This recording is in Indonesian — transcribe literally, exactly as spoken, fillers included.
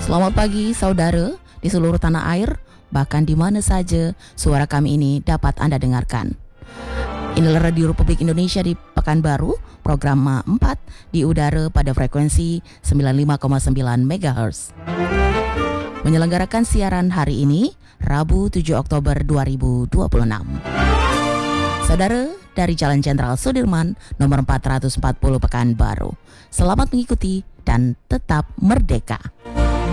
Selamat pagi saudara di seluruh tanah air, bahkan di mana saja suara kami ini dapat Anda dengarkan. Inilah Radio Republik Indonesia di Pekanbaru, program Ma empat di udara pada frekuensi sembilan puluh lima koma sembilan megahertz. Menyelenggarakan siaran hari ini, Rabu tujuh Oktober dua ribu dua puluh enam. Saudara dari Jalan Jenderal Sudirman, nomor empat ratus empat puluh Pekanbaru. Selamat mengikuti dan tetap merdeka.